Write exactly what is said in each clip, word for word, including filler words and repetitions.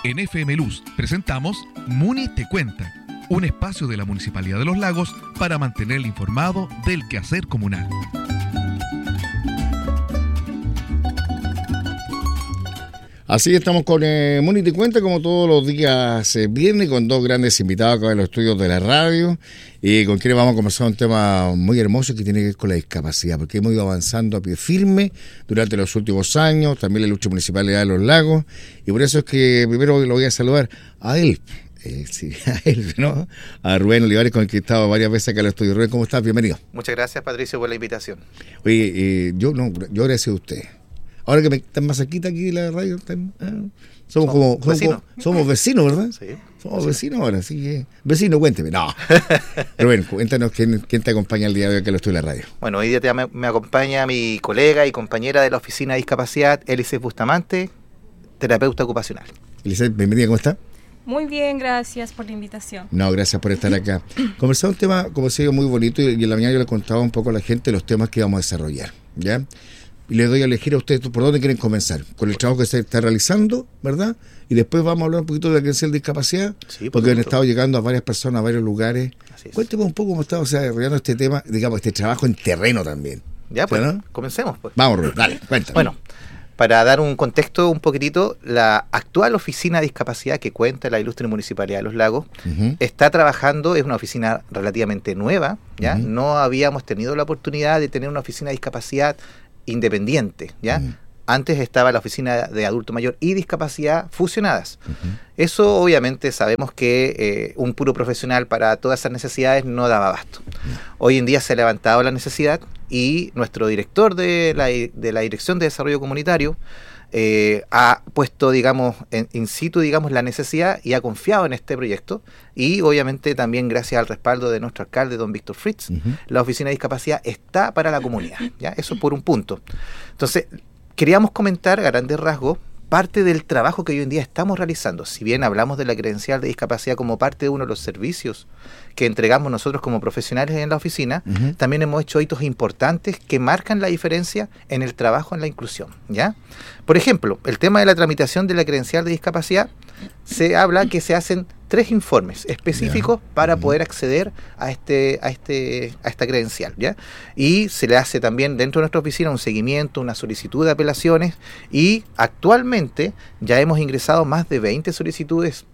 En F M Luz presentamos Muni Te Cuenta, un espacio de la Municipalidad de Los Lagos para mantenerle informado del quehacer comunal. Así estamos con eh, Muni Te Cuenta, como todos los días eh, viernes, con dos grandes invitados acá en los estudios de la radio, y con quienes vamos a conversar un tema muy hermoso que tiene que ver con la discapacidad, porque hemos ido avanzando a pie firme durante los últimos años, también la lucha municipalidad de Los Lagos, y por eso es que primero lo voy a saludar a él, eh, sí, a él, ¿no? A Rubén Olivares, con el que he estado varias veces acá en el estudio. Rubén, ¿cómo estás? Bienvenido. Muchas gracias, Patricio, por la invitación. Oye, eh, yo no, yo agradezco a usted. Ahora que me están más cerquita aquí de la radio, están, eh, somos, somos como vecinos. Somos, somos vecinos, ¿verdad? Sí. Somos vecinos ahora, así que... Vecino, cuénteme. No. Pero bueno, cuéntanos quién, quién te acompaña el día de hoy que lo estoy en la radio. Bueno, hoy día te, me, me acompaña mi colega y compañera de la Oficina de Discapacidad, Eliseth Bustamante, terapeuta ocupacional. Eliseth, bienvenida, ¿cómo está? Muy bien, gracias por la invitación. No, gracias por estar acá. Conversamos un tema, como se digo, muy bonito, y en la mañana yo le contaba un poco a la gente los temas que vamos a desarrollar, ¿ya? Y les doy a elegir a ustedes por dónde quieren comenzar, con el trabajo que se está realizando, ¿verdad? Y después vamos a hablar un poquito de la credencial de discapacidad, sí, por porque han estado llegando a varias personas, a varios lugares. Cuénteme un poco cómo está desarrollando este tema, digamos, este trabajo en terreno también. Ya, pues, ¿no? Comencemos, pues. Vamos, Rubén, dale, cuéntame. Bueno, para dar un contexto un poquitito, la actual Oficina de Discapacidad que cuenta la ilustre Municipalidad de Los Lagos, uh-huh. está trabajando, es una oficina relativamente nueva, ¿ya? Uh-huh. No habíamos tenido la oportunidad de tener una oficina de discapacidad independiente, ¿ya? Uh-huh. Antes estaba la oficina de adulto mayor y discapacidad fusionadas. Uh-huh. Eso obviamente sabemos que eh, un puro profesional para todas esas necesidades no daba abasto. Uh-huh. Hoy en día se ha levantado la necesidad y nuestro director de la, de la Dirección de Desarrollo Comunitario eh, ha puesto, digamos, en, in situ, digamos, la necesidad y ha confiado en este proyecto, y obviamente también gracias al respaldo de nuestro alcalde, don Víctor Fritz, uh-huh. la Oficina de Discapacidad está para la comunidad, ¿ya? Eso por un punto. Entonces, queríamos comentar a grandes rasgos parte del trabajo que hoy en día estamos realizando. Si bien hablamos de la credencial de discapacidad como parte de uno de los servicios que entregamos nosotros como profesionales en la oficina, uh-huh. también hemos hecho hitos importantes que marcan la diferencia en el trabajo en la inclusión, ¿ya? Por ejemplo, el tema de la tramitación de la credencial de discapacidad, se habla que se hacen tres informes específicos yeah. para uh-huh. poder acceder a este a este a esta credencial, ¿ya? Y se le hace también dentro de nuestra oficina un seguimiento, una solicitud de apelaciones, y actualmente ya hemos ingresado más de veinte solicitudes,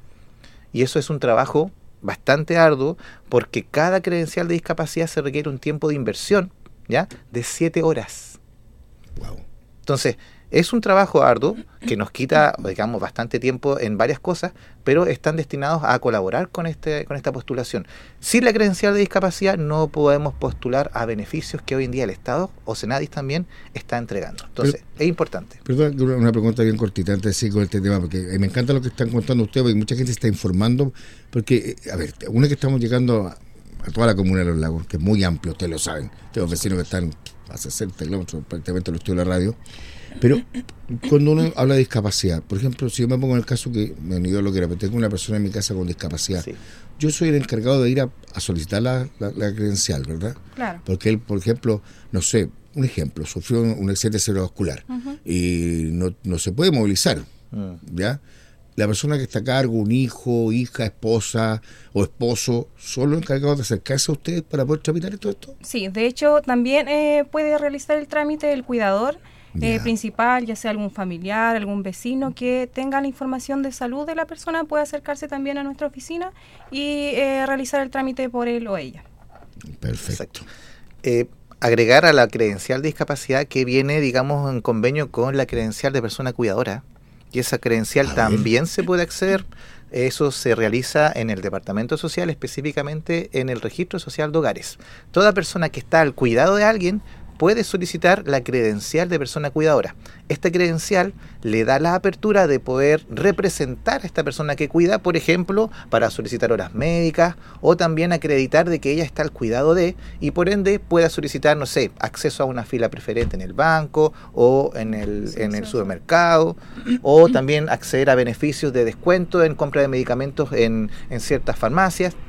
y eso es un trabajo bastante arduo, porque cada credencial de discapacidad se requiere un tiempo de inversión, ¿ya? De siete horas. Wow. Entonces, es un trabajo arduo que nos quita, digamos, bastante tiempo en varias cosas, pero están destinados a colaborar con este con esta postulación. Sin la credencial de discapacidad no podemos postular a beneficios que hoy en día el Estado o Senadis también está entregando. Entonces, pero, es importante. Perdón, una pregunta bien cortita antes de seguir con este tema, porque me encanta lo que están contando ustedes, porque mucha gente está informando, porque, a ver, una que estamos llegando a, a toda la comuna de Los Lagos, que es muy amplio, ustedes lo saben, tengo vecinos que están a sesenta kilómetros prácticamente los estudios de la radio. Pero cuando uno habla de discapacidad, por ejemplo, si yo me pongo en el caso que me han ido lo que era, pero tengo una persona en mi casa con discapacidad, sí. yo soy el encargado de ir a, a solicitar la, la, la credencial, ¿verdad? Claro. Porque él, por ejemplo, no sé, un ejemplo, sufrió un, un accidente cerebrovascular uh-huh. y no, no se puede movilizar, uh-huh. ¿ya? La persona que está a cargo, un hijo, hija, esposa o esposo, ¿son los encargados de acercarse a ustedes para poder tramitar todo esto? Sí, de hecho también eh, puede realizar el trámite el cuidador eh, principal, ya sea algún familiar, algún vecino que tenga la información de salud de la persona, puede acercarse también a nuestra oficina y eh, realizar el trámite por él o ella. Perfecto. Eh, agregar a la credencial de discapacidad que viene, digamos, en convenio con la credencial de persona cuidadora, y esa credencial también se puede acceder. Eso se realiza en el Departamento Social, específicamente en el Registro Social de Hogares. Toda persona que está al cuidado de alguien puede solicitar la credencial de persona cuidadora. Esta credencial le da la apertura de poder representar a esta persona que cuida, por ejemplo, para solicitar horas médicas o también acreditar de que ella está al cuidado de, y por ende pueda solicitar, no sé, acceso a una fila preferente en el banco o en el, en el supermercado, o también acceder a beneficios de descuento en compra de medicamentos en, en ciertas farmacias.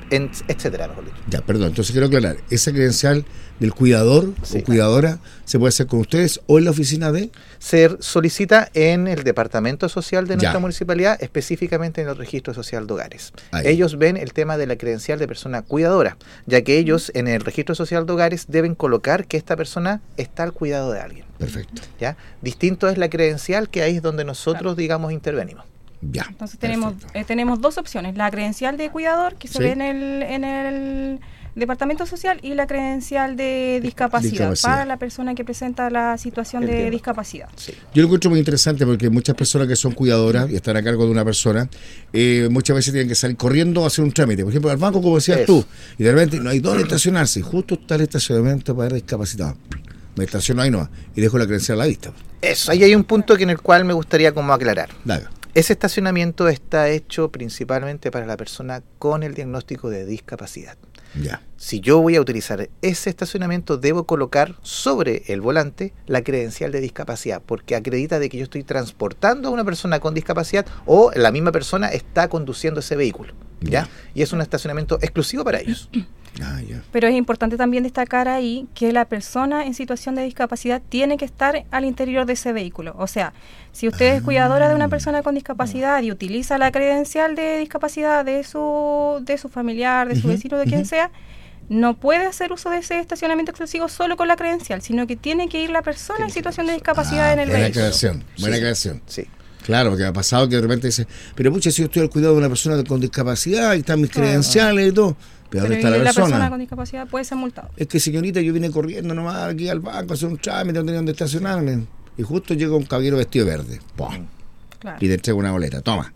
en, etcétera, mejor dicho. Ya, perdón, entonces quiero aclarar, esa credencial del cuidador Sí. o cuidadora se puede hacer con ustedes o en la oficina de... Se solicita en el departamento social de nuestra Ya. municipalidad, específicamente en el registro social de hogares. Ahí. Ellos ven el tema de la credencial de persona cuidadora, ya que ellos en el registro social de hogares deben colocar que esta persona está al cuidado de alguien. Perfecto, ¿Ya? Distinto es la credencial, que ahí es donde nosotros, Claro. digamos, intervenimos. ya. Entonces tenemos perfecto. eh, tenemos dos opciones, la credencial de cuidador que se Sí. ve en el, en el departamento social y la credencial de discapacidad, Discapacidad. para la persona que presenta la situación de Entiendo. discapacidad. Sí. Yo lo encuentro muy interesante porque muchas personas que son cuidadoras y están a cargo de una persona, eh, muchas veces tienen que salir corriendo a hacer un trámite. Por ejemplo, al banco, como decías Eso. tú, y de repente no hay dónde estacionarse. Y justo está el estacionamiento para discapacitados. Me estaciono ahí nomás y dejo la credencial a la vista. Eso, ahí hay un punto que en el cual me gustaría como aclarar. Dale. Ese estacionamiento está hecho principalmente para la persona con el diagnóstico de discapacidad. Ya. Si yo voy a utilizar ese estacionamiento, debo colocar sobre el volante la credencial de discapacidad, porque acredita de que yo estoy transportando a una persona con discapacidad o la misma persona está conduciendo ese vehículo, ¿ya? Ya. Y es un estacionamiento exclusivo para ellos. Ah, ya. Pero es importante también destacar ahí que la persona en situación de discapacidad tiene que estar al interior de ese vehículo. O sea, si usted es cuidadora de una persona con discapacidad y utiliza la credencial de discapacidad de su, de su familiar, de su Ujú, vecino, de quien ujú. sea, no puede hacer uso de ese estacionamiento exclusivo solo con la credencial, sino que tiene que ir la persona Tiene en que situación de ir. discapacidad Ah, en el buena vehículo. aclaración, buena Sí. aclaración. Sí. Claro, porque ha pasado que de repente dice, pero pucha, si yo estoy al cuidado de una persona con discapacidad, y están mis Claro. credenciales y todo, pero ¿dónde Pero está la y persona? persona con discapacidad puede ser multado. Es que señorita, yo vine corriendo nomás aquí al banco a hacer un trámite, no tenía dónde estacionarme. Y justo llega un caballero vestido de verde. ¡Pum! Claro. Y te entrega una boleta. Toma.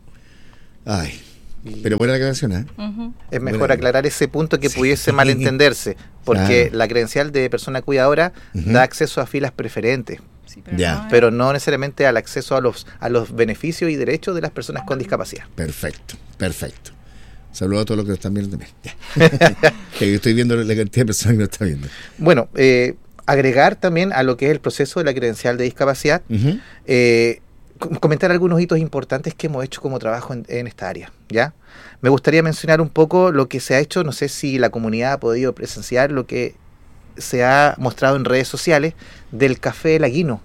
Ay. Pero buena declaración, ¿eh? Ujú. Es mejor Bueno. aclarar ese punto que Sí. pudiese malentenderse, porque Claro. la credencial de persona cuidadora Ujú. da acceso a filas preferentes, Sí, pero Ya. no es- pero no necesariamente al acceso a los a los beneficios y derechos de las personas con discapacidad. Perfecto, perfecto. Saludos a todos los que lo están viendo también. Ya. Que yo estoy viendo la cantidad de personas que lo están viendo. Bueno, eh, agregar también a lo que es el proceso de la credencial de discapacidad, Ujú. eh, com- comentar algunos hitos importantes que hemos hecho como trabajo en, en esta área, ¿ya? Me gustaría mencionar un poco lo que se ha hecho, no sé si la comunidad ha podido presenciar lo que se ha mostrado en redes sociales del café Laguino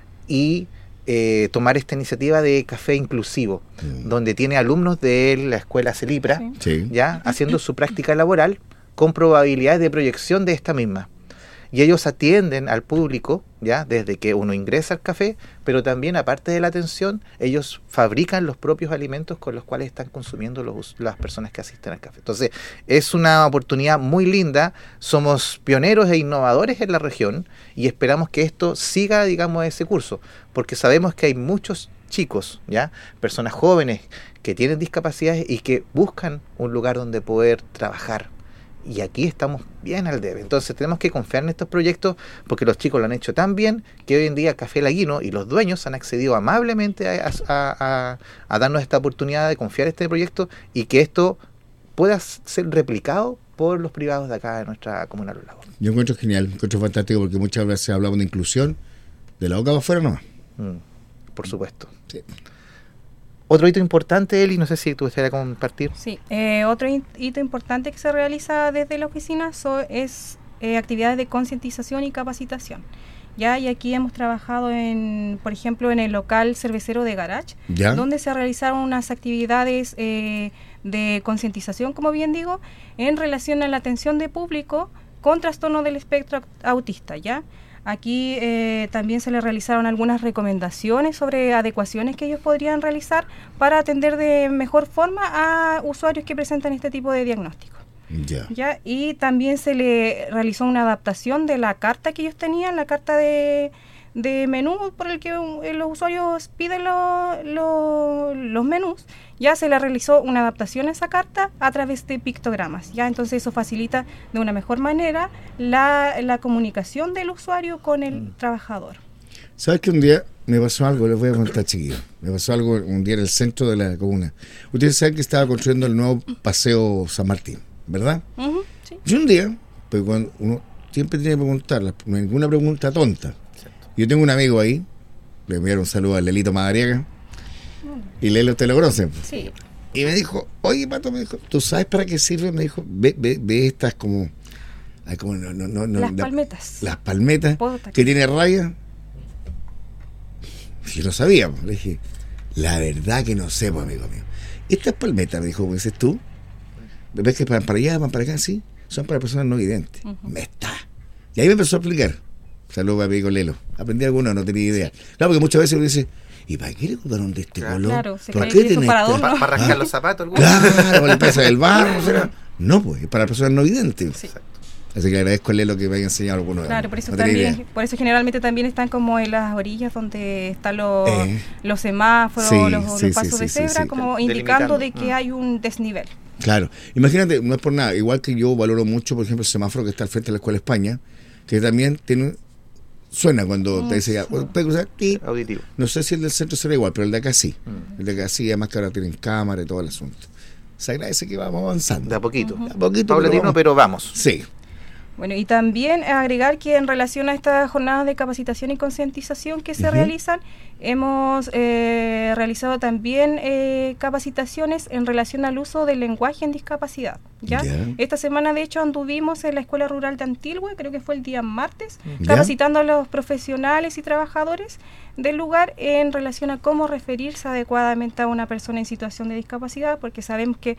y eh, tomar esta iniciativa de café inclusivo, Mm. donde tiene alumnos de la escuela Celipra, Sí. Sí. ya haciendo su práctica laboral con probabilidades de proyección de esta misma. Y ellos atienden al público, ya desde que uno ingresa al café, pero también aparte de la atención, ellos fabrican los propios alimentos con los cuales están consumiendo los, las personas que asisten al café. Entonces, es una oportunidad muy linda, somos pioneros e innovadores en la región y esperamos que esto siga, digamos, ese curso, porque sabemos que hay muchos chicos, ya, personas jóvenes que tienen discapacidades y que buscan un lugar donde poder trabajar. Y aquí estamos bien al debe. Entonces tenemos que confiar en estos proyectos porque los chicos lo han hecho tan bien que hoy en día Café Laguino y los dueños han accedido amablemente a, a- a- a darnos esta oportunidad de confiar en este proyecto y que esto pueda ser replicado por los privados de acá de nuestra comuna de Los Lagos. Yo encuentro genial, encuentro fantástico porque muchas veces hablamos de inclusión, de la boca para afuera nomás. Mm, por supuesto. Sí. Otro hito importante, Eli, no sé si tú gustaría compartir. Sí, eh, otro hin- hito importante que se realiza desde la oficina so- es eh, actividades de concientización y capacitación. Ya, y aquí hemos trabajado en, por ejemplo, en el local cervecero de Garage, ¿Ya? donde se realizaron unas actividades eh, de concientización, como bien digo, en relación a la atención de público con trastorno del espectro aut- autista, ¿ya? Aquí eh, también se les realizaron algunas recomendaciones sobre adecuaciones que ellos podrían realizar para atender de mejor forma a usuarios que presentan este tipo de diagnóstico. Ya. ¿Ya? Y también se le realizó una adaptación de la carta que ellos tenían, la carta de, de menú por el que eh, los usuarios piden lo- lo- los menús. Ya se le realizó una adaptación a esa carta a través de pictogramas. Ya, entonces eso facilita de una mejor manera la, la comunicación del usuario con el Mm. trabajador. ¿Sabes que un día me pasó algo? Les voy a contar, chiquillos. Me pasó algo un día en el centro de la comuna. Ustedes saben que estaba construyendo el nuevo Paseo San Martín, ¿verdad? Ujú, sí. Y un día, pues cuando uno siempre tiene que preguntar, la- no hay ninguna pregunta tonta. Yo tengo un amigo ahí, le enviaron un saludo a Lelito Madariaga, y Lelo usted lo conoce. Sí. Y me dijo, oye, Pato, me dijo, ¿tú sabes para qué sirve? Me dijo, ve, ve, ve estas como... como no, no, no, las la, palmetas. Las palmetas que tiene raya. Yo no sabía, le dije, la verdad que no sé, pues, amigo mío. Estas palmetas, me dijo, ¿cómo dices tú? ¿Ves que van para allá, van para acá? Sí, son para personas no videntes. Uh-huh. Me está. Y ahí me empezó a explicar. Saludos a mi amigo Lelo. Aprendí algunos, no tenía idea. Claro, porque muchas veces uno dice, ¿y para qué le ocuparon de este claro, color? Claro, se ¿Para cree qué que eso para, para, para rascar ¿Ah? los zapatos? ¿Alguna? Claro, la empresa del barro. O sea, no, pues, es para personas no videntes. Sí. Así que le agradezco a Lelo que me haya enseñado algunos. Claro, por eso no también, por eso generalmente también están como en las orillas donde están los, eh, los semáforos, sí, los, sí, los pasos sí, de sí, cebra, sí, como sí. indicando de que mm. hay un desnivel. Claro, imagínate, no es por nada, igual que yo valoro mucho, por ejemplo, el semáforo que está al frente de la Escuela España, que también tiene suena cuando mm, te dice, ya, puede cruzar, y auditivo. No sé si el del centro será igual, pero el de acá sí. Mm. El de acá sí, además que ahora tienen cámara y todo el asunto. Se agradece que vamos avanzando. De a poquito. Uh-huh. De a poquito, paulatino, pero vamos. Pero vamos. Sí. Bueno, y también agregar que en relación a estas jornadas de capacitación y concientización que se uh-huh. realizan, hemos eh, realizado también eh, capacitaciones en relación al uso del lenguaje en discapacidad. ¿ya? Yeah. Esta semana, de hecho, anduvimos en la Escuela Rural de Antilhue, creo que fue el día martes, yeah. capacitando a los profesionales y trabajadores del lugar en relación a cómo referirse adecuadamente a una persona en situación de discapacidad, porque sabemos que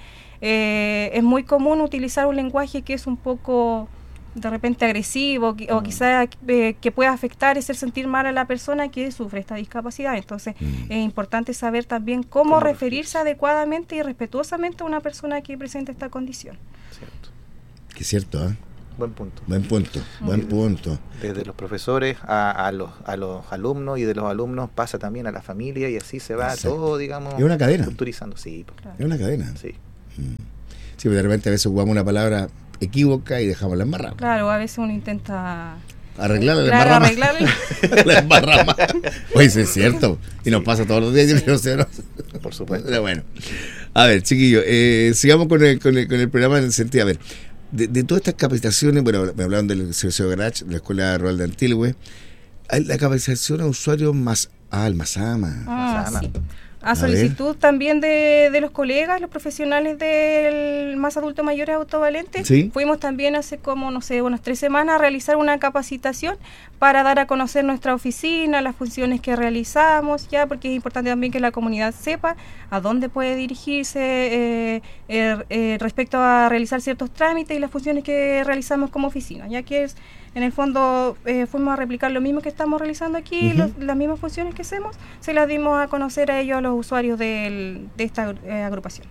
eh, es muy común utilizar un lenguaje que es un poco de repente agresivo o mm. quizá eh, que pueda afectar y hacer sentir mal a la persona que sufre esta discapacidad. Entonces mm. es importante saber también cómo, ¿Cómo referirse adecuadamente y respetuosamente a una persona que presenta esta condición. Cierto. Que es cierto, ¿eh? Buen punto. Buen punto, mm. buen punto. Desde los profesores a, a, los, a los alumnos, y de los alumnos pasa también a la familia, y así se va Exacto. todo, digamos, es una cadena. culturizando. Sí, claro. Es una cadena. Sí. Mm. Sí, pero de repente a veces jugamos una palabra equivoca y dejamos la embarrada. Claro, a veces uno intenta arreglarla, claro, la arreglarla. La embarrama. Oye, eso es cierto. Y sí. nos pasa todos los días. Sí. Yo creo, ¿no? Por supuesto. Pero bueno. A ver, chiquillos, eh, sigamos con el, con, el, con el programa en el sentido, a ver, de, de todas estas capacitaciones, bueno, me hablaron del Servicio Garage, de la Escuela Rural de Antilhue, hay la capacitación a usuarios más, ah, el Masama. Ah, Masama. Sí. A solicitud a también de, de los colegas, los profesionales del Más Adulto Mayores Autovalentes, ¿Sí? fuimos también hace como, no sé, unas tres semanas a realizar una capacitación para dar a conocer nuestra oficina, las funciones que realizamos, ya porque es importante también que la comunidad sepa a dónde puede dirigirse eh, eh, eh, respecto a realizar ciertos trámites y las funciones que realizamos como oficina, ya que es... En el fondo eh, fuimos a replicar lo mismo que estamos realizando aquí, uh-huh. los, las mismas funciones que hacemos, se las dimos a conocer a ellos, a los usuarios del, de esta eh, agrupación.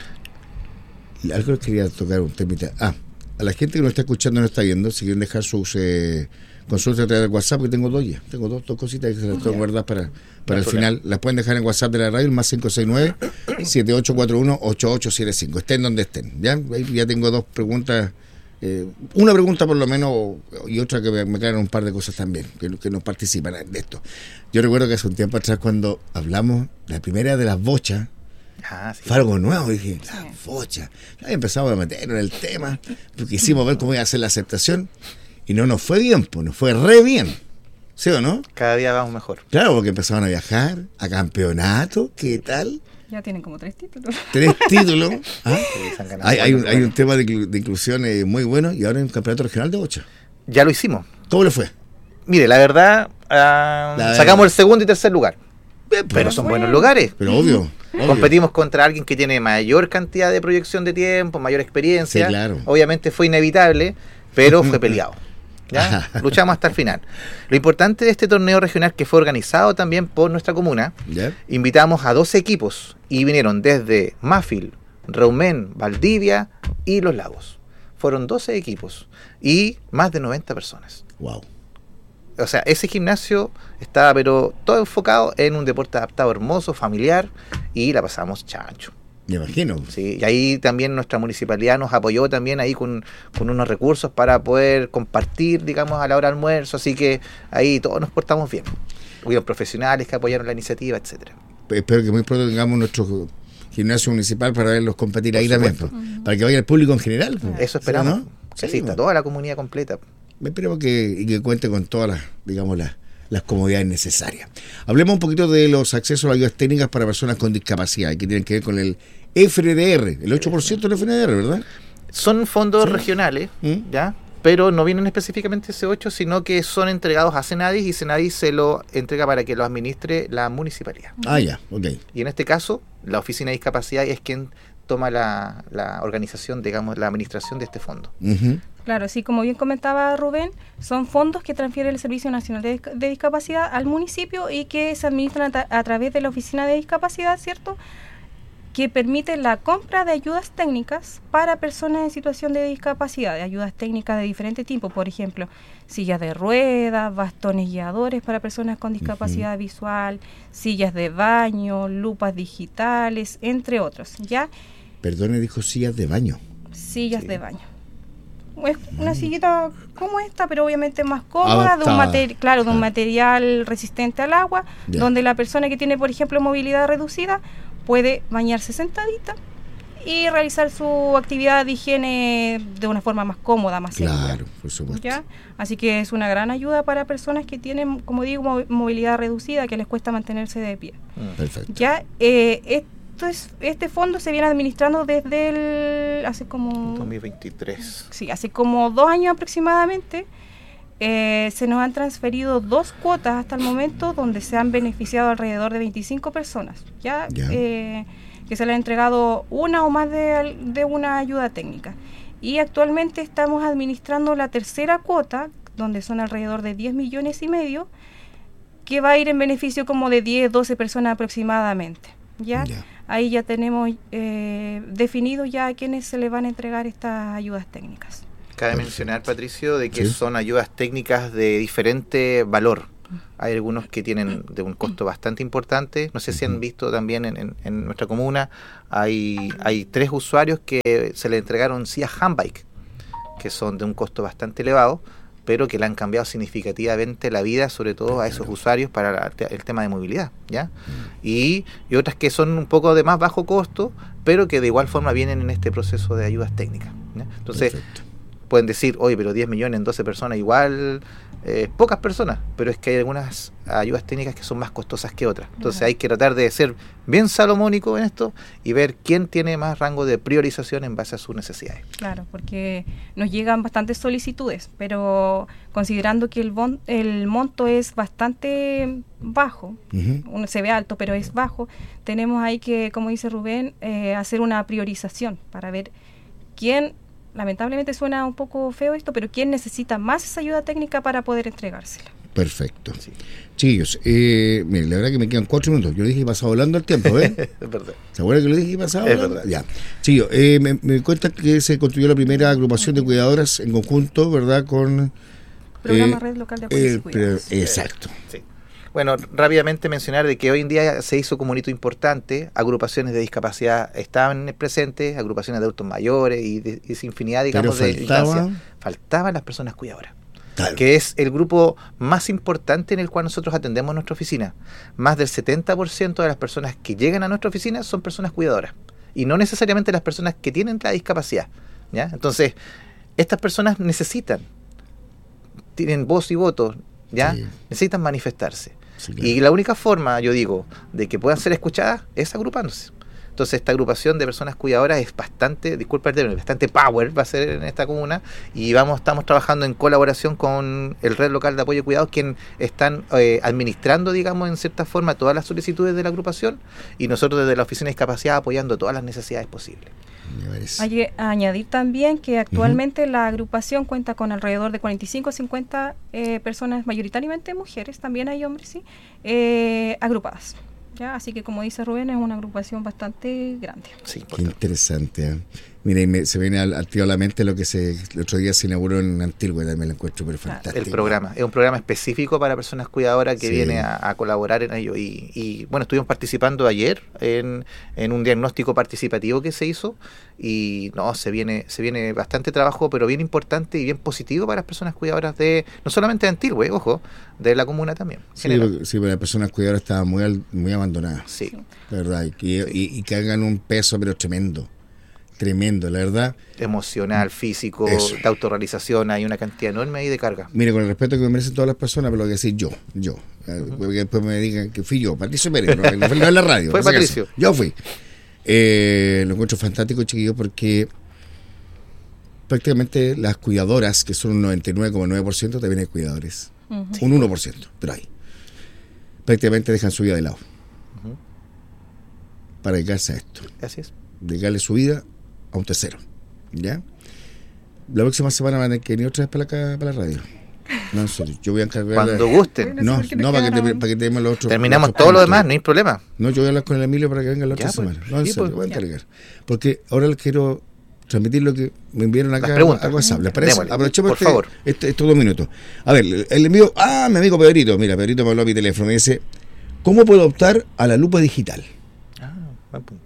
Algo les quería tocar un temita. Ah, a la gente que nos está escuchando, nos está viendo, si quieren dejar sus eh, consultas a través de WhatsApp, que tengo dos ya, tengo dos, dos cositas que se las tengo uh-huh. guardadas para, para el final, las pueden dejar en WhatsApp de la radio, el más cinco seis nueve, siete ocho cuatro uno, ocho ocho siete cinco, estén donde estén, ya, ahí ya tengo dos preguntas. Eh, una pregunta por lo menos y otra que me, me caen un par de cosas también que, que nos participan de esto. Yo recuerdo que hace un tiempo atrás cuando hablamos la primera de las bochas, ah, sí. fue algo nuevo, dije, las bochas, ahí empezamos a meternos en el tema porque quisimos ver cómo iba a ser la aceptación y no nos fue bien, pues nos fue re bien, ¿sí o no? Cada día vamos mejor. Claro, porque empezaban a viajar a campeonatos, ¿qué tal? Ya tienen como tres títulos. Tres títulos. ¿Ah? Sí, hay, hay, un, hay un tema de, de inclusión eh, muy bueno y ahora en un campeonato regional de bocha. Ya lo hicimos. ¿Cómo le fue? Mire, la verdad, uh, la sacamos verdad. el segundo y tercer lugar. Pero, pero son bueno. buenos lugares. Pero obvio, obvio. Competimos contra alguien que tiene mayor cantidad de proyección de tiempo, mayor experiencia. Sí, claro. Obviamente fue inevitable, pero fue peleado. ¿Ya? Luchamos hasta el final. Lo importante de este torneo regional, que fue organizado también por nuestra comuna, ¿Ya? invitamos a doce equipos y vinieron desde Mafil, Reumén, Valdivia y Los Lagos. Fueron doce equipos y más de noventa personas. Wow. O sea, ese gimnasio estaba pero todo enfocado en un deporte adaptado, hermoso, familiar, y la pasamos chancho. Me imagino. Sí, y ahí también nuestra municipalidad nos apoyó también ahí con, con unos recursos para poder compartir, digamos, a la hora del almuerzo, así que ahí todos nos portamos bien. Hubieron profesionales que apoyaron la iniciativa, etcétera. Espero que muy pronto tengamos nuestro gimnasio municipal para verlos competir Por ahí supuesto. también, pues, para que vaya el público en general. Pues. Eso esperamos, ¿no? Que sí, asista pues. toda la comunidad completa. Esperemos que, y que cuente con todas las, digamos, las las comodidades necesarias. Hablemos un poquito de los accesos a las ayudas técnicas para personas con discapacidad, que tienen que ver con el F N D R, el ocho por ciento del F N D R, ¿verdad? Son fondos ¿Sí? regionales, ¿Mm? ¿ya? Pero no vienen específicamente ese ocho, sino que son entregados a Senadis y Senadis se lo entrega para que lo administre la municipalidad. Ah, ya, ok. Y en este caso, la Oficina de Discapacidad es quien toma la, la organización, digamos, la administración de este fondo. Uh-huh. Claro, así como bien comentaba Rubén, son fondos que transfiere el Servicio Nacional de, de Discapacidad al municipio y que se administran a, a través de la Oficina de Discapacidad, ¿cierto?, que permite la compra de ayudas técnicas para personas en situación de discapacidad, de ayudas técnicas de diferente tipo, por ejemplo, sillas de ruedas, bastones guiadores para personas con discapacidad uh-huh. visual, sillas de baño, lupas digitales, entre otros, ¿ya? Perdone, dijo sillas de baño. Sillas sí. de baño. Es una sillita como esta, pero obviamente más cómoda, Adaptada. de un material, claro, de un material resistente al agua, ya. donde la persona que tiene, por ejemplo, movilidad reducida puede bañarse sentadita y realizar su actividad de higiene de una forma más cómoda, más segura. Claro, por supuesto. ¿Ya? Así que es una gran ayuda para personas que tienen, como digo, movilidad reducida, que les cuesta mantenerse de pie. Perfecto. Ya, eh, esto es, este fondo se viene administrando desde el hace como dos mil veintitrés. Sí, hace como dos años aproximadamente. Eh, se nos han transferido dos cuotas hasta el momento donde se han beneficiado alrededor de veinticinco personas, ya, ya. Eh, que se le ha entregado una o más de, de una ayuda técnica. Y actualmente estamos administrando la tercera cuota, donde son alrededor de diez millones y medio, que va a ir en beneficio como de diez, doce personas aproximadamente. ¿Ya? Ya. Ahí ya tenemos eh, definido ya a quienes se les van a entregar estas ayudas técnicas. Cabe mencionar, Patricio, de que ¿Sí? son ayudas técnicas de diferente valor. Hay algunos que tienen de un costo bastante importante. No sé si han visto también en, en, en nuestra comuna, hay, hay tres usuarios que se les entregaron sillas handbike, que son de un costo bastante elevado, pero que le han cambiado significativamente la vida, sobre todo a esos usuarios para la, el tema de movilidad, ¿ya? Y, y otras que son un poco de más bajo costo, pero que de igual forma vienen en este proceso de ayudas técnicas, ¿ya? Entonces, perfecto. Pueden decir, oye, pero diez millones en doce personas igual, eh, pocas personas, pero es que hay algunas ayudas técnicas que son más costosas que otras. Entonces uh-huh. hay que tratar de ser bien salomónico en esto y ver quién tiene más rango de priorización en base a sus necesidades. Claro, porque nos llegan bastantes solicitudes, pero considerando que el, bon, el monto es bastante bajo, uh-huh. uno se ve alto, pero es bajo, tenemos ahí que, como dice Rubén, eh, hacer una priorización para ver quién. Lamentablemente suena un poco feo esto, pero ¿quién necesita más esa ayuda técnica para poder entregársela? Perfecto. Sí. Chiquillos, eh, miren, la verdad que me quedan cuatro minutos. Yo le dije que pasaba volando el tiempo, ¿eh? Es verdad. ¿Se acuerdan que le dije que pasaba es volando? Verdad. Ya. Chiquillos, eh, me, me cuenta que se construyó la primera agrupación de cuidadoras en conjunto, ¿verdad? Con... Programa eh, Red Local de Apoyo y Cuidados. Exacto. Sí. Bueno, rápidamente mencionar de que hoy en día se hizo como un hito importante, agrupaciones de discapacidad estaban presentes, agrupaciones de adultos mayores y, de, y infinidad, digamos, Pero faltaba... de instancias. Faltaban las personas cuidadoras, claro. que es el grupo más importante en el cual nosotros atendemos nuestra oficina. Más del setenta por ciento de las personas que llegan a nuestra oficina son personas cuidadoras, y no necesariamente las personas que tienen la discapacidad, ¿ya? Entonces, estas personas necesitan, tienen voz y voto, ¿ya? Sí. Necesitan manifestarse. Sí, claro. Y la única forma, yo digo, de que puedan ser escuchadas es agrupándose. Entonces esta agrupación de personas cuidadoras es bastante, disculpa el término, bastante power va a ser en esta comuna, y vamos, estamos trabajando en colaboración con el Red Local de Apoyo y Cuidados, quien están eh, administrando, digamos, en cierta forma todas las solicitudes de la agrupación, y nosotros desde la Oficina de Discapacidad apoyando todas las necesidades posibles. Hay que añadir también que actualmente uh-huh. la agrupación cuenta con alrededor de cuarenta y cinco a cincuenta eh, personas, mayoritariamente mujeres, también hay hombres, sí, eh, agrupadas. ¿Ya? Así que, como dice Rubén, es una agrupación bastante grande. Sí, qué interesante. ¿eh? Mira, y me, se viene al, al tío a la mente lo que se, el otro día se inauguró en Antigua, también lo encuentro pero fantástico. El programa, es un programa específico para personas cuidadoras que sí. viene a, a colaborar en ello. Y, y bueno, estuvimos participando ayer en, en un diagnóstico participativo que se hizo, y no, se viene, se viene bastante trabajo, pero bien importante y bien positivo para las personas cuidadoras de, no solamente de Antigua, eh, ojo, de la comuna también. Sí, porque, sí, pero las personas cuidadoras estaban muy, muy abandonadas. Sí. De verdad, y que, y, y que hagan un peso pero tremendo. tremendo, la verdad. Emocional, físico, Eso. de autorrealización, hay una cantidad enorme ahí de carga. Mire, con el respeto que me merecen todas las personas, pero lo voy a decir yo, yo. Uh-huh. Porque después me digan que fui yo, Patricio Pérez, no, no fue en la radio. Fue Patricio. Caso. Yo fui. Eh, lo encuentro fantástico, chiquillos, porque prácticamente las cuidadoras, que son un noventa y nueve coma nueve por ciento, también hay cuidadores. Uh-huh. Un uno por ciento, pero hay. Prácticamente dejan su vida de lado. Uh-huh. Para dedicarse a esto. Así es. Dedicarle su vida a un tercero. ¿Ya? La próxima semana van a tener que venir otra vez para acá, para la radio. No, en serio, yo voy a encargar. Cuando la... gusten. No, no, para que, te, para que tenemos los otros. Terminamos los otros todo lo demás, no hay problema. No, yo voy a hablar con el Emilio para que venga la otra ya, semana. Pues, no, en sí, serio, pues, voy a encargar. Porque ahora les quiero transmitir lo que me enviaron acá a WhatsApp. ¿Les parece? Démosle, aprovechemos por este, favor. Este, estos dos minutos. A ver, el envío. Ah, mi amigo Pedrito. Mira, Pedrito me habló a mi teléfono. Me dice: ¿cómo puedo optar a la lupa digital? Ah, buen punto.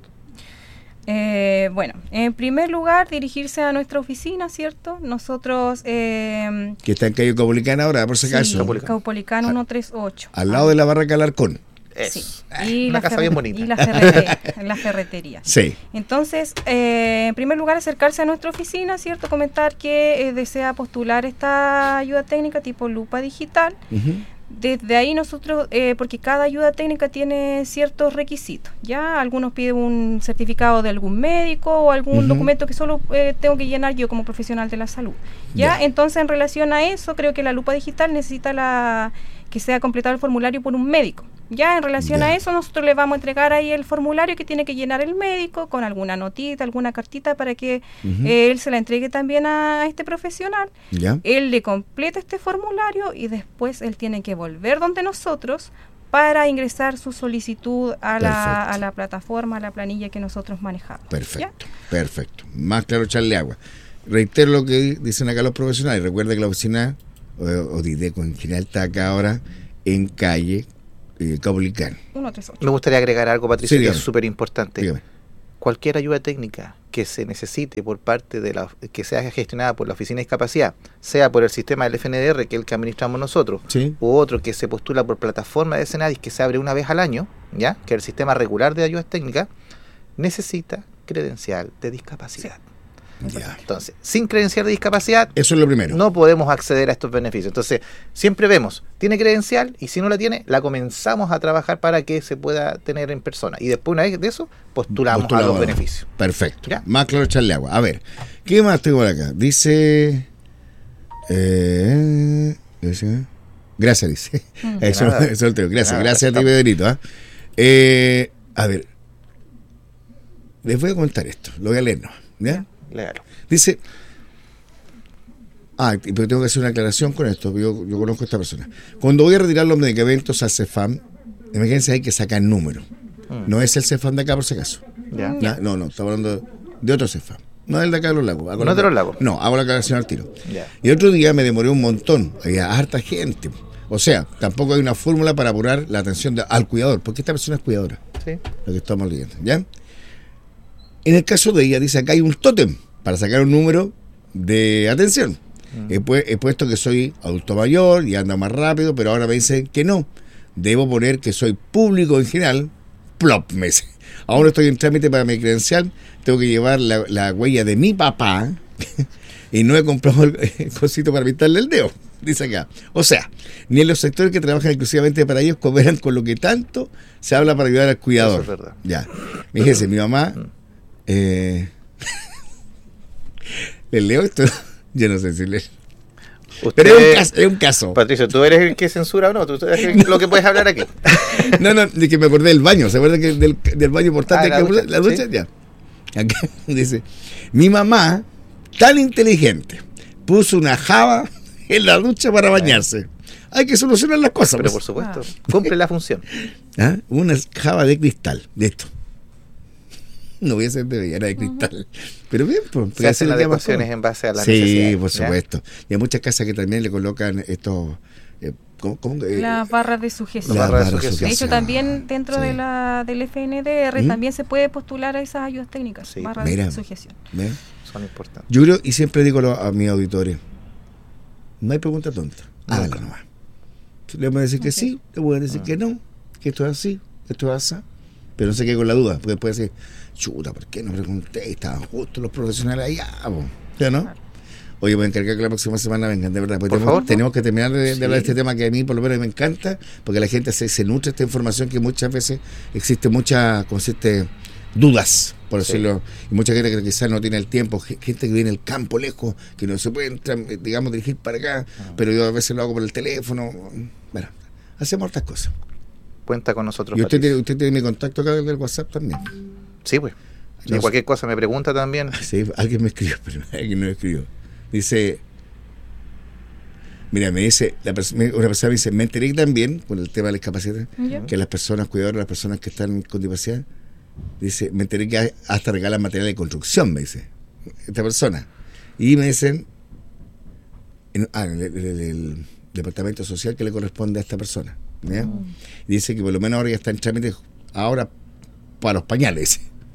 Eh, bueno, en primer lugar, dirigirse a nuestra oficina, ¿cierto? Nosotros... Eh, que está en calle Caupolicán ahora, por si acaso. Sí, Caupolicán ciento treinta y ocho. Al lado de la Barraca Alarcón. Sí. Y una la casa ferre- bien bonita. Y la, ferretería, la ferretería. Sí. Entonces, eh, en primer lugar, acercarse a nuestra oficina, ¿cierto? Comentar que eh, desea postular esta ayuda técnica tipo lupa digital. Uh-huh. Desde ahí nosotros, eh, porque cada ayuda técnica tiene ciertos requisitos, ¿ya? Algunos piden un certificado de algún médico o algún uh-huh. documento que solo eh, tengo que llenar yo como profesional de la salud, ¿ya? Yeah. Entonces, en relación a eso, creo que la lupa digital necesita la que sea completado el formulario por un médico. Ya en relación yeah. a eso, nosotros le vamos a entregar ahí el formulario que tiene que llenar el médico con alguna notita, alguna cartita para que uh-huh. eh, él se la entregue también a este profesional. Yeah. Él le completa este formulario y después él tiene que volver donde nosotros para ingresar su solicitud a la, a la plataforma, a la planilla que nosotros manejamos. Perfecto, ¿ya? perfecto. Más claro echarle agua. Reitero lo que dicen acá los profesionales. Recuerda que la oficina, o, o Dideco en general, está acá ahora en calle Eh, Caupolicán. ciento treinta y ocho. Me gustaría agregar algo, Patricio, sí, que es súper importante. Dígame. Cualquier ayuda técnica que se necesite por parte de la que sea gestionada por la Oficina de Discapacidad, sea por el sistema del F N D R, que es el que administramos nosotros, sí. u otro que se postula por plataforma de Senadis, que se abre una vez al año, ya, que es el sistema regular de ayudas técnicas, necesita credencial de discapacidad. Sí. Ya. Entonces, sin credencial de discapacidad, eso es lo primero. No podemos acceder a estos beneficios. Entonces, siempre vemos, tiene credencial y si no la tiene, la comenzamos a trabajar para que se pueda tener en persona. Y después, una vez de eso, postulamos Postulado. a los beneficios. Perfecto. ¿Ya? Más claro echarle agua. A ver, ¿qué más tengo por acá? Dice... Eh, dice gracias, dice. Mm. Eso, nada, eso lo tengo. Gracias, nada, gracias a ti, Pedrito. ¿eh? Eh, a ver, les voy a comentar esto. Lo voy a leer, ¿no? ¿Ya? Léalo. Dice, ah, pero tengo que hacer una aclaración con esto, yo, yo conozco a esta persona. Cuando voy a retirar los medicamentos al CEFAM, imagínense, hay que sacar número. Mm. No es el CEFAM de acá, por si acaso. ¿Ya? No, no, no, estamos hablando de otro CEFAM. No es el de acá de los lagos. ¿No de los lagos? No, hago la aclaración al tiro. Ya. Y otro día me demoré un montón, había harta gente. O sea, tampoco hay una fórmula para apurar la atención de, al cuidador, porque esta persona es cuidadora. Sí. Lo que estamos leyendo, ¿ya? En el caso de ella, dice acá hay un tótem para sacar un número de atención. Mm. He, pu- he puesto que soy adulto mayor y ando más rápido, pero ahora me dicen que no. Debo poner que soy público en general. Plop, me dice. Ahora estoy en trámite para mi credencial. Tengo que llevar la, la huella de mi papá y no he comprado el, el cosito para pintarle el dedo. Dice acá. O sea, ni en los sectores que trabajan exclusivamente para ellos cooperan con lo que tanto se habla para ayudar al cuidador. Eso es verdad. Ya. Fíjese, mi mamá... Eh, ¿les leo esto? Yo no sé si le... Usted, pero es un, caso, es un caso. Patricio, ¿tú eres el que censura o no? ¿Tú eres no. lo que puedes hablar aquí? No, no, de que me acordé del baño. ¿Se acuerdan que del, del baño portátil? Ah, la, que, ducha, la ducha, ¿sí? Ya. Acá dice, mi mamá, tan inteligente, puso una java en la ducha para bañarse. Hay que solucionar las cosas. Pero pues. por supuesto, ah. cumple la función. ¿Ah? Una java de cristal, de esto. No voy a ser de era de cristal. Uh-huh. Pero bien, pues. Se hacen las adecuaciones en base a la sí, necesidad. Sí, por supuesto. Y hay muchas casas que también le colocan estos... Eh, ¿cómo, cómo, eh, las barras de sujeción. Las barras de sujeción. De hecho, también dentro sí. de la del F N D R ¿Mm? también se puede postular a esas ayudas técnicas. Sí. Barras Mira, de sujeción. ¿Ve? Son importantes. Yo creo, y siempre digo a, a mis auditores, no hay pregunta tonta. Hágalo nomás. Le voy a decir okay. que sí, le voy a decir uh-huh. que no, que esto es así, que esto es así. pero no se quede con la duda, porque después decir, chuta, ¿por qué no pregunté? Estaban justo los profesionales allá, po. ¿Ya no? Oye, voy a encargar que la próxima semana vengan, de verdad, porque por tenemos, favor, ¿no? tenemos que terminar de, sí. de hablar de este tema que a mí por lo menos me encanta, porque la gente se, se nutre de esta información que muchas veces existe mucha, como se dice, dudas, por sí. decirlo, y mucha gente que quizás no tiene el tiempo, gente que vive en el campo lejos, que no se puede entrar, digamos, dirigir para acá, ah. pero yo a veces lo hago por el teléfono, bueno, hacemos otras cosas. Cuenta con nosotros. Y usted tiene, usted tiene mi contacto acá del WhatsApp también. Sí, pues. Si no, cualquier cosa me pregunta también. Sí, alguien me escribió, pero alguien no me escribió. Dice, mira, me dice, la pers- una persona me dice, me enteré también, con el tema de la discapacidad, yeah. que las personas, cuidadoras, las personas que están con discapacidad, dice, me enteré que hasta regalan material de construcción, me dice, esta persona. Y me dicen, en, ah, el, el, el, el departamento social que le corresponde a esta persona. ¿ya? Oh. Y dice que por lo menos ahora ya está en trámite, ahora para los pañales.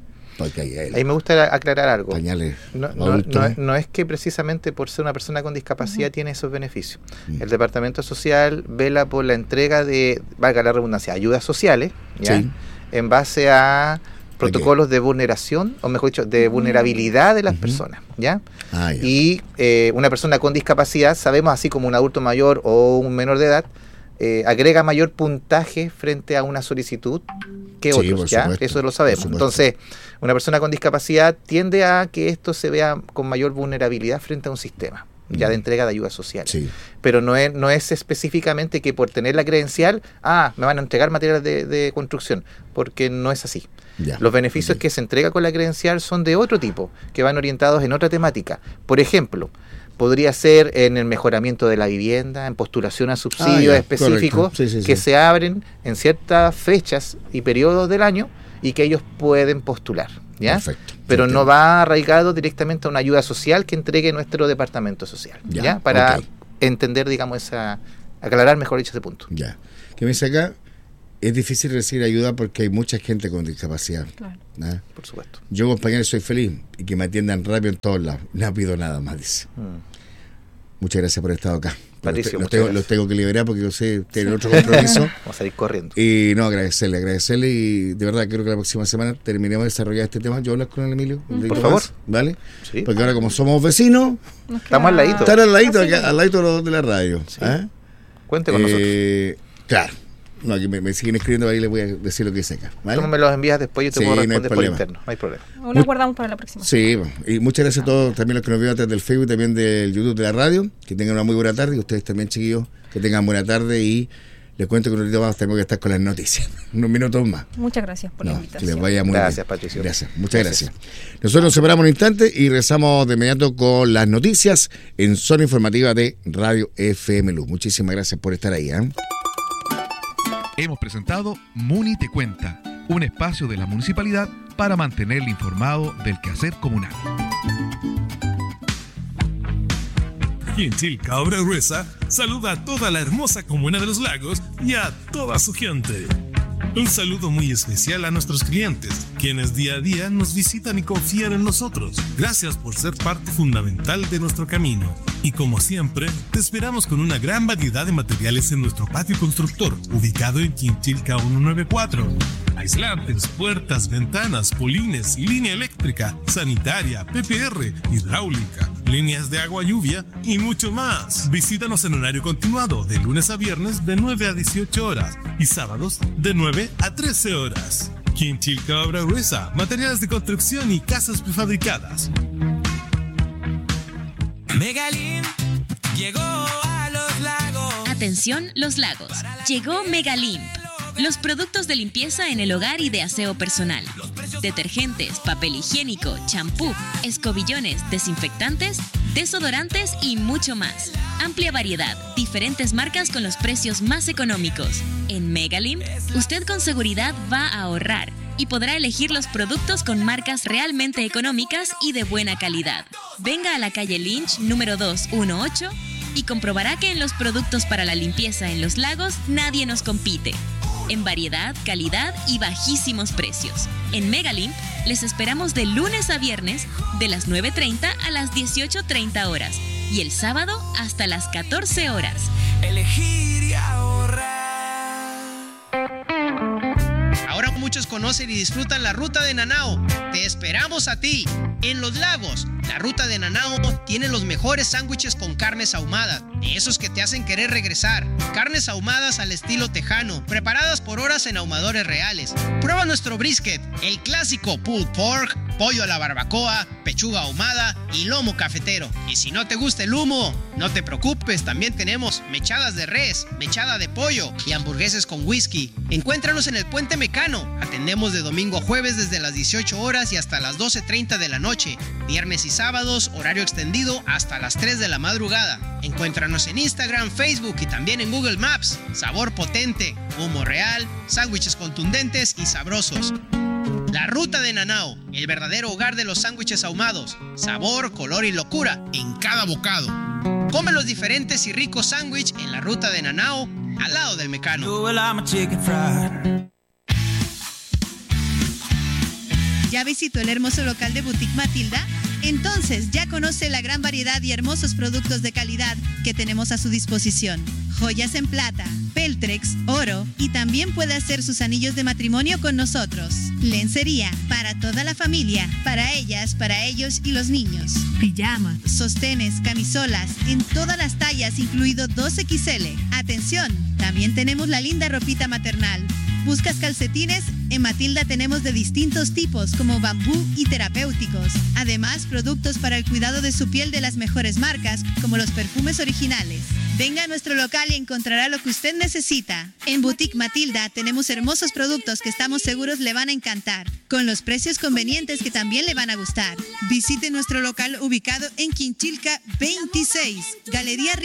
Ahí, ahí me gusta aclarar algo. Pañales no, no, no, no es que precisamente por ser una persona con discapacidad uh-huh. tiene esos beneficios. Uh-huh. El Departamento Social vela por la entrega de, valga la redundancia, ayudas sociales, ¿ya? Sí. En base a protocolos de vulneración, o mejor dicho, de vulnerabilidad de las uh-huh. personas, ¿ya? Ah, ya. Y eh, una persona con discapacidad, sabemos, así como un adulto mayor o un menor de edad, eh, agrega mayor puntaje frente a una solicitud que sí, otros, ¿ya? Supuesto, eso lo sabemos. Entonces, una persona con discapacidad tiende a que esto se vea con mayor vulnerabilidad frente a un sistema ya de entrega de ayuda social. Sí. Pero no es, no es específicamente que por tener la credencial, ah, me van a entregar materiales de, de construcción, porque no es así. Ya. Los beneficios okay. que se entrega con la credencial son de otro tipo, que van orientados en otra temática. Por ejemplo, podría ser en el mejoramiento de la vivienda, en postulación a subsidios ah, específicos sí, sí, que sí. se abren en ciertas fechas y periodos del año y que ellos pueden postular, ¿ya? Perfecto. Pero Entiendo. no va arraigado directamente a una ayuda social que entregue nuestro departamento social, ¿ya? ¿ya? Para okay. entender, digamos, esa, aclarar mejor dicho ese punto. Ya. ¿Qué me dice acá? Es difícil recibir ayuda porque hay mucha gente con discapacidad. Claro. ¿Ah? Por supuesto. Yo, compañero, soy feliz y que me atiendan rápido en todos lados. No pido nada más, dice. Mm. Muchas gracias por haber estado acá. Patricio, los, tengo, los tengo que liberar porque yo sé tener otro compromiso. Vamos a salir corriendo. Y no, agradecerle, agradecerle y de verdad creo que la próxima semana terminemos de desarrollar este tema. Yo hablo con el Emilio. Mm, por favor. Más, ¿vale? Sí. Porque ahora como somos vecinos, estamos al ladito. Estar al ladito, acá, al ladito de la radio. Sí. ¿eh? Cuente con eh, nosotros. Claro. No, aquí me, me siguen escribiendo, ahí les voy a decir lo que dice acá. ¿vale? Tú me los envías después y yo te sí, puedo responder no por interno. No hay problema. O lo guardamos para la próxima. Sí, y muchas gracias a todos, también los que nos vieron a través del Facebook y también del YouTube de la radio. Que tengan una muy buena tarde y ustedes también, chiquillos, que tengan buena tarde y les cuento que un ratito más tengo que estar con las noticias. Unos minutos más. Muchas gracias por no, la invitación. Que les vaya muy gracias, bien. Patricio. Gracias, muchas gracias. gracias. Nosotros nos separamos un instante y rezamos de inmediato con las noticias en Zona Informativa de Radio F M Luz. Muchísimas gracias por estar ahí, ¿eh? Hemos presentado Muni Te Cuenta, un espacio de la municipalidad para mantenerle informado del quehacer comunal. Quinchilca Obra Gruesa saluda a toda la hermosa comuna de Los Lagos y a toda su gente. Un saludo muy especial a nuestros clientes, quienes día a día nos visitan y confían en nosotros. Gracias por ser parte fundamental de nuestro camino. Y como siempre, te esperamos con una gran variedad de materiales en nuestro patio constructor, ubicado en Quinchilca ciento noventa y cuatro. Aislantes, puertas, ventanas, polines, línea eléctrica, sanitaria, P P R, hidráulica, líneas de agua lluvia y mucho más. Visítanos en horario continuado de lunes a viernes de nueve a dieciocho horas y sábados de nueve a trece horas. Quinchilca Obra Gruesa, materiales de construcción y casas prefabricadas. Megalimp llegó a Los Lagos. Atención, Los Lagos. Llegó Megalimp. Los productos de limpieza en el hogar y de aseo personal. Detergentes, papel higiénico, champú, escobillones, desinfectantes, desodorantes y mucho más. Amplia variedad, diferentes marcas con los precios más económicos. En Megalimp, usted con seguridad va a ahorrar y podrá elegir los productos con marcas realmente económicas y de buena calidad. Venga a la calle Lynch, número doscientos dieciocho, y comprobará que en los productos para la limpieza en Los Lagos nadie nos compite. En variedad, calidad y bajísimos precios. En Megalimp les esperamos de lunes a viernes de las nueve treinta a las dieciocho treinta horas y el sábado hasta las catorce horas. Elegir y ahorrar. Ahora como muchos conocen y disfrutan la Ruta de Nanao. Te esperamos a ti. En Los Lagos, la Ruta de Nanao tiene los mejores sándwiches con carnes ahumadas, de esos que te hacen querer regresar. Carnes ahumadas al estilo tejano, preparadas por horas en ahumadores reales. Prueba nuestro brisket, el clásico pulled pork, pollo a la barbacoa, pechuga ahumada y lomo cafetero. Y si no te gusta el humo, no te preocupes, también tenemos mechadas de res, mechada de pollo y hamburguesas con whisky. Encuéntranos en el Puente Mecano. Atendemos de domingo a jueves desde las dieciocho horas y hasta las doce treinta de la noche. Viernes y sábados, horario extendido hasta las tres de la madrugada. Encuéntranos en Instagram, Facebook y también en Google Maps. Sabor potente, humo real, sándwiches contundentes y sabrosos. La Ruta de Nanao, el verdadero hogar de los sándwiches ahumados. Sabor, color y locura en cada bocado. Come los diferentes y ricos sándwiches en la Ruta de Nanao, al lado del Mecano. ¿Ya visitó el hermoso local de Boutique Matilda? Entonces ya conoce la gran variedad y hermosos productos de calidad que tenemos a su disposición. Joyas en plata, peltrex, oro y también puede hacer sus anillos de matrimonio con nosotros. Lencería para toda la familia, para ellas, para ellos y los niños. Pijamas, sostenes, camisolas en todas las tallas, incluido dos equis ele. Atención, también tenemos la linda ropita maternal. ¿Buscas calcetines? En Matilda tenemos de distintos tipos como bambú y terapéuticos. Además, productos para el cuidado de su piel de las mejores marcas, como los perfumes originales. Venga a nuestro local y encontrará lo que usted necesita. En Boutique Matilda tenemos hermosos productos que estamos seguros le van a encantar, con los precios convenientes que también le van a gustar. Visite nuestro local ubicado en Quinchilca veintiséis, Galería